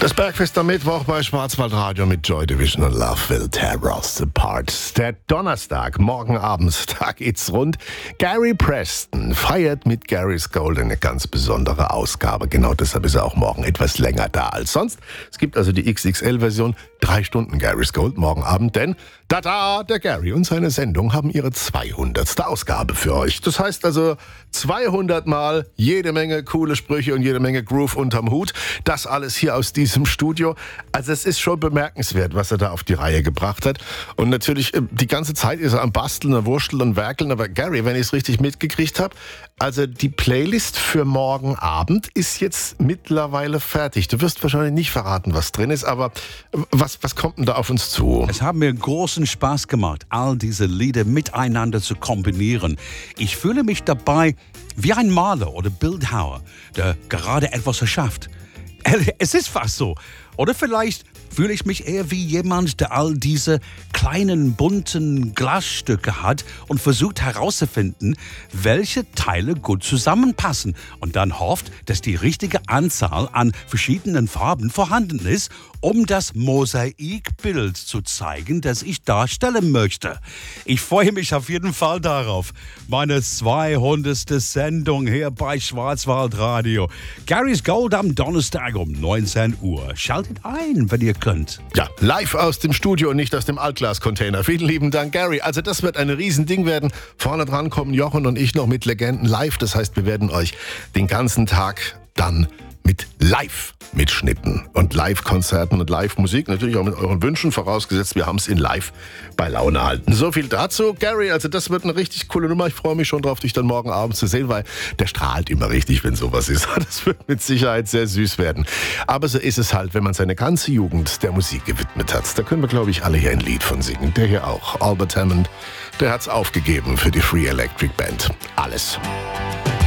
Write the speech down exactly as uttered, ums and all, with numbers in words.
Das Bergfest am Mittwoch bei Schwarzwaldradio mit Joy Division und Love Will Tear Us Apart. Der Donnerstag, morgen abends, da geht's rund. Gary Preston feiert mit Gary's Gold eine ganz besondere Ausgabe. Genau deshalb ist er auch morgen etwas länger da als sonst. Es gibt also die X X L-Version, drei Stunden Gary's Gold morgen Abend, denn tada, der Gary und seine Sendung haben ihre zweihundertste Ausgabe für euch. Das heißt also zweihundert Mal jede Menge coole Sprüche und jede Menge Groove unterm Hut. Das alles hier aus diesem Studio. Also es ist schon bemerkenswert, was er da auf die Reihe gebracht hat. Und natürlich, die ganze Zeit ist er am Basteln, am Wursteln und Werkeln. Aber Gary, wenn ich es richtig mitgekriegt habe, also die Playlist für morgen Abend ist jetzt mittlerweile fertig. Du wirst wahrscheinlich nicht verraten, was drin ist, aber was, was kommt denn da auf uns zu? Es hat mir großen Spaß gemacht, all diese Lieder miteinander zu kombinieren. Ich fühle mich dabei wie ein Maler oder Bildhauer, der gerade etwas erschafft. Es ist fast so. Oder vielleicht fühle ich mich eher wie jemand, der all diese kleinen, bunten Glasstücke hat und versucht herauszufinden, welche Teile gut zusammenpassen und dann hofft, dass die richtige Anzahl an verschiedenen Farben vorhanden ist, um das Mosaikbild zu zeigen, das ich darstellen möchte. Ich freue mich auf jeden Fall darauf. Meine zweihundertste Sendung hier bei Schwarzwaldradio. Gary's Gold am Donnerstag um neunzehn Uhr. Schaltet ein, wenn ihr könnt. Ja, live aus dem Studio und nicht aus dem Altglas-Container. Vielen lieben Dank, Gary. Also das wird ein Riesending werden. Vorne dran kommen Jochen und ich noch mit Legenden live. Das heißt, wir werden euch den ganzen Tag dann mit Live-Mitschnitten und Live-Konzerten und Live-Musik, natürlich auch mit euren Wünschen, vorausgesetzt, wir haben es in Live bei Laune halten. So viel dazu. Gary, also das wird eine richtig coole Nummer. Ich freue mich schon drauf, dich dann morgen Abend zu sehen, weil der strahlt immer richtig, wenn sowas ist. Das wird mit Sicherheit sehr süß werden. Aber so ist es halt, wenn man seine ganze Jugend der Musik gewidmet hat. Da können wir, glaube ich, alle hier ein Lied von singen. Der hier auch. Albert Hammond, der hat's aufgegeben für die Free Electric Band. Alles.